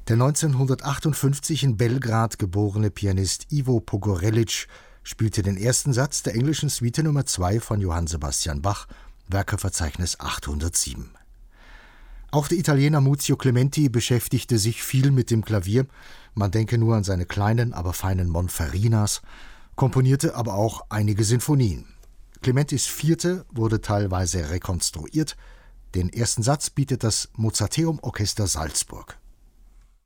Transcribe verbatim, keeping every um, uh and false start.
Der neunzehnhundertachtundfünfzig in Belgrad geborene Pianist Ivo Pogorelic spielte den ersten Satz der englischen Suite Nummer zwei von Johann Sebastian Bach, Werkeverzeichnis achthundertsieben. Auch der Italiener Muzio Clementi beschäftigte sich viel mit dem Klavier, man denke nur an seine kleinen, aber feinen Monferinas, komponierte aber auch einige Sinfonien. Clementis Vierte wurde teilweise rekonstruiert. Den ersten Satz bietet das Mozarteum Orchester Salzburg.